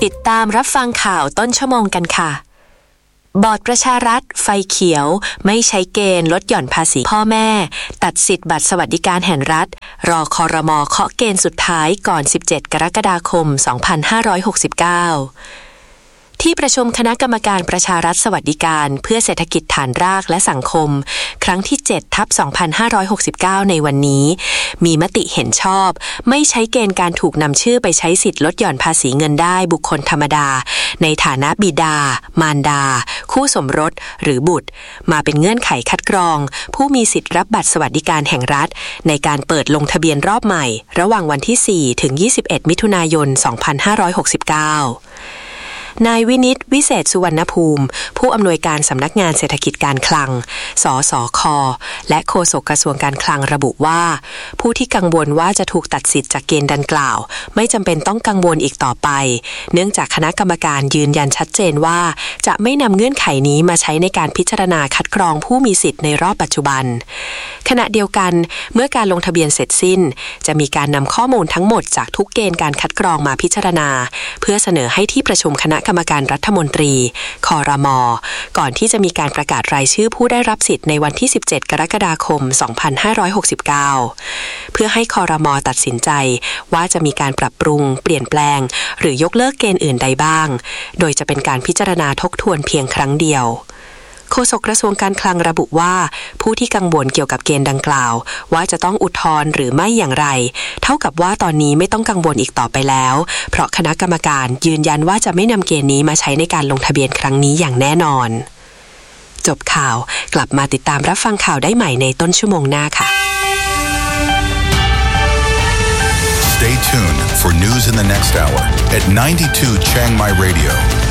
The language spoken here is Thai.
ติดตามรับฟังข่าวต้นชั่วโมงกันค่ะบอร์ดประชารัฐไฟเขียวไม่ใช้เกณฑ์ลดหย่อนภาษีพ่อแม่ตัดสิทธิ์บัตรสวัสดิการแห่งรัฐรอครม.เคาะเกณฑ์สุดท้ายก่อน17กรกฎาคม2569ที่ประชุมคณะกรรมการประชารัฐสวัสดิการเพื่อเศรษฐกิจฐานรากและสังคมครั้งที่ 7/2569 ในวันนี้มีมติเห็นชอบไม่ใช้เกณฑ์การถูกนำชื่อไปใช้สิทธิ์ลดหย่อนภาษีเงินได้บุคคลธรรมดาในฐานะบิดามารดาคู่สมรสหรือบุตรมาเป็นเงื่อนไขคัดกรองผู้มีสิทธิ์รับบัตรสวัสดิการแห่งรัฐในการเปิดลงทะเบียนรอบใหม่ระหว่างวันที่4ถึง21มิถุนายน2569นายวินิตวิเศษสุวรรณภูมิผู้อำนวยการสำนักงานเศรษฐกิจการคลังสสค.และโฆษกกระทรวงการคลังระบุว่าผู้ที่กังวลว่าจะถูกตัดสิทธิ์จากเกณฑ์ดังกล่าวไม่จำเป็นต้องกังวลอีกต่อไปเนื่องจากคณะกรรมการยืนยันชัดเจนว่าจะไม่นำเงื่อนไขนี้มาใช้ในการพิจารณาคัดกรองผู้มีสิทธิ์ในรอบปัจจุบันขณะเดียวกันเมื่อการลงทะเบียนเสร็จสิ้นจะมีการนำข้อมูลทั้งหมดจากทุกเกณฑ์การคัดกรองมาพิจารณาเพื่อเสนอให้ที่ประชุมคณะกรรมการรัฐมนตรีครม.ก่อนที่จะมีการประกาศรายชื่อผู้ได้รับสิทธิ์ในวันที่17กรกฎาคม2569เพื่อให้ครม.ตัดสินใจว่าจะมีการปรับปรุงเปลี่ยนแปลงหรือยกเลิกเกณฑ์อื่นใดบ้างโดยจะเป็นการพิจารณาทบทวนเพียงครั้งเดียวโฆษกกระทรวงการคลังระบุว่าผู้ที่กังวลเกี่ยวกับเกณฑ์ดังกล่าวว่าจะต้องอุทธรณ์หรือไม่อย่างไรเท่ากับว่าตอนนี้ไม่ต้องกังวลอีกต่อไปแล้วเพราะคณะกรรมการยืนยันว่าจะไม่นำเกณฑ์นี้มาใช้ในการลงทะเบียนครั้งนี้อย่างแน่นอนจบข่าวกลับมาติดตามรับฟังข่าวได้ใหม่ในต้นชั่วโมงหน้าค่ะ Stay tuned for news in the next hour at 92 Chiang Mai Radio